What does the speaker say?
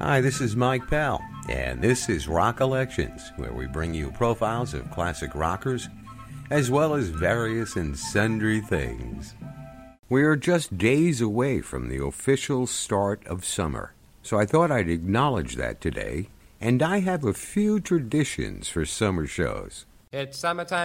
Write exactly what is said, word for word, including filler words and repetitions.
Hi, this is Mike Pell, and this is Rock Elections, where we bring you profiles of classic rockers, as well as various and sundry things. We are just days away from the official start of summer, so I thought I'd acknowledge that today, and I have a few traditions for summer shows. It's summertime.